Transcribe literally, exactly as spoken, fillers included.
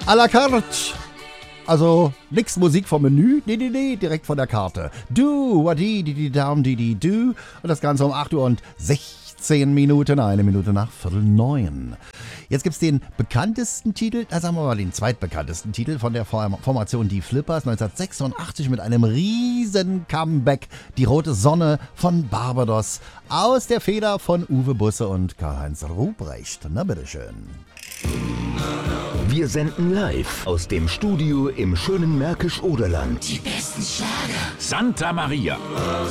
à la carte. Also nix Musik vom Menü, nee, nee, nee, direkt von der Karte. Du, wadi, di, di, down, di, di, du. Und das Ganze um acht Uhr und sechzehn Minuten, eine Minute nach Viertel neun. Jetzt gibt's den bekanntesten Titel, da sagen wir mal den zweitbekanntesten Titel von der Formation Die Flippers neunzehnhundertsechsundachtzig mit einem riesen Comeback. Die rote Sonne von Barbados aus der Feder von Uwe Busse und Karl-Heinz Ruprecht. Na bitteschön. Wir senden live aus dem Studio im schönen Märkisch-Oderland. Die besten Schlager. Santa Maria.